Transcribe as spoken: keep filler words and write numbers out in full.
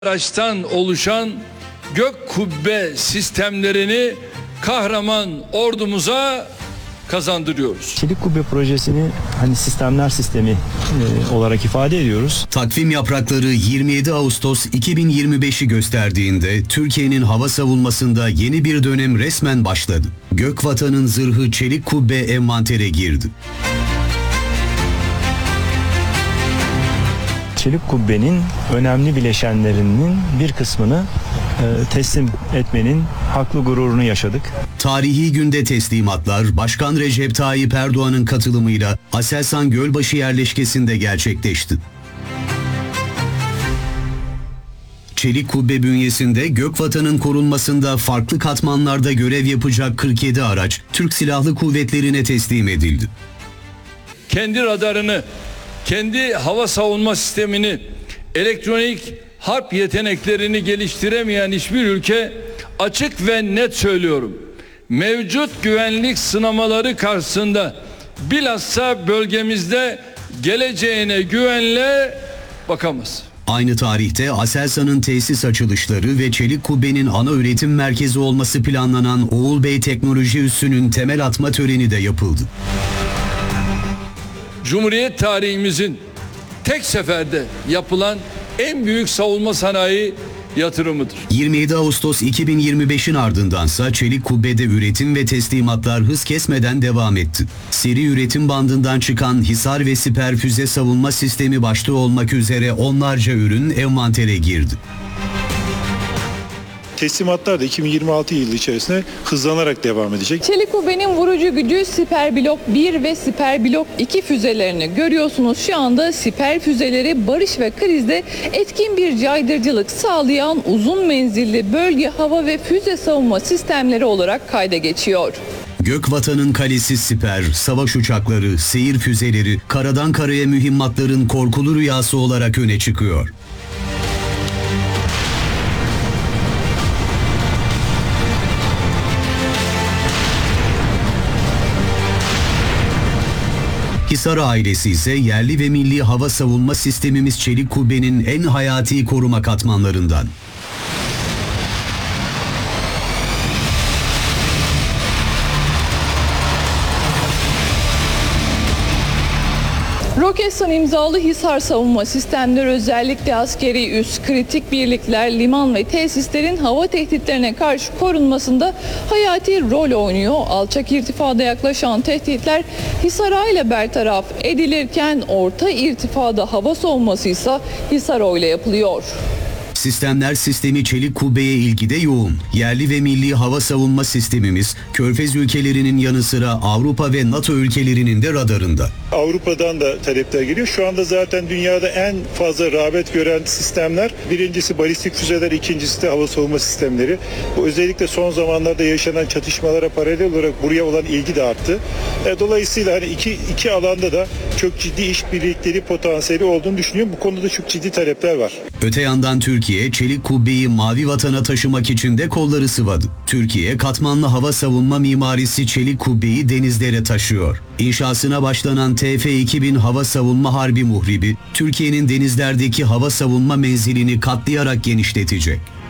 araçtan oluşan gök kubbe sistemlerini kahraman ordumuza kazandırıyoruz. Çelik kubbe projesini hani sistemler sistemi e, olarak ifade ediyoruz. Takvim yaprakları yirmi yedi Ağustos iki bin yirmi beşi gösterdiğinde Türkiye'nin hava savunmasında yeni bir dönem resmen başladı. Gökvatan'ın zırhı çelik kubbe envantere girdi. Çelik kubbenin önemli bileşenlerinin bir kısmını e, teslim etmenin haklı gururunu yaşadık. Tarihi günde teslimatlar Başkan Recep Tayyip Erdoğan'ın katılımıyla Aselsan Gölbaşı yerleşkesinde gerçekleşti. Çelik kubbe bünyesinde Gökvatan'ın korunmasında farklı katmanlarda görev yapacak kırk yedi araç Türk Silahlı Kuvvetleri'ne teslim edildi. Kendi radarını, kendi hava savunma sistemini, elektronik harp yeteneklerini geliştiremeyen hiçbir ülke, açık ve net söylüyorum, mevcut güvenlik sınamaları karşısında bilhassa bölgemizde geleceğine güvenle bakamaz. Aynı tarihte Aselsan'ın tesis açılışları ve Çelik Kubbe'nin ana üretim merkezi olması planlanan Oğul Bey Teknoloji Üssü'nün temel atma töreni de yapıldı. Cumhuriyet tarihimizin tek seferde yapılan en büyük savunma sanayi yatırımıdır. yirmi yedi Ağustos iki bin yirmi beşin ardındansa Çelik Kubbe'de üretim ve teslimatlar hız kesmeden devam etti. Seri üretim bandından çıkan Hisar ve Siper füze savunma sistemi başta olmak üzere onlarca ürün envantere girdi. Teslimatlar da iki bin yirmi altı yılı içerisinde hızlanarak devam edecek. Çelik kubbenin vurucu gücü Siper Blok bir ve Siper Blok iki füzelerini görüyorsunuz. Şu anda Siper füzeleri barış ve krizde etkin bir caydırıcılık sağlayan uzun menzilli bölge hava ve füze savunma sistemleri olarak kayda geçiyor. Gökvatan'ın kalesi Siper, savaş uçakları, seyir füzeleri, karadan karaya mühimmatların korkulu rüyası olarak öne çıkıyor. Hisar ailesi ise yerli ve milli hava savunma sistemimiz Çelik Kubbe'nin en hayati koruma katmanlarından. Roketsan imzalı Hisar savunma sistemleri özellikle askeri üs, kritik birlikler, liman ve tesislerin hava tehditlerine karşı korunmasında hayati rol oynuyor. Alçak irtifada yaklaşan tehditler Hisar ile bertaraf edilirken orta irtifada hava savunması ise Hisar ile yapılıyor. Sistemler sistemi Çelik Kubbe'ye ilgide yoğun. Yerli ve milli hava savunma sistemimiz Körfez ülkelerinin yanı sıra Avrupa ve NATO ülkelerinin de radarında. Avrupa'dan da talepler geliyor. Şu anda zaten dünyada en fazla rağbet gören sistemler, birincisi balistik füzeler, ikincisi de hava savunma sistemleri. Bu özellikle son zamanlarda yaşanan çatışmalara paralel olarak buraya olan ilgi de arttı. Dolayısıyla hani iki, iki alanda da çok ciddi işbirlikleri potansiyeli olduğunu düşünüyorum. Bu konuda çok ciddi talepler var. Öte yandan Türkiye, Çelik Kubbe'yi mavi vatana taşımak için de kolları sıvadı. Türkiye, katmanlı hava savunma mimarisi Çelik Kubbe'yi denizlere taşıyor. İnşasına başlanan T F iki bin Hava Savunma Harbi Muhribi, Türkiye'nin denizlerdeki hava savunma menzilini katlayarak genişletecek.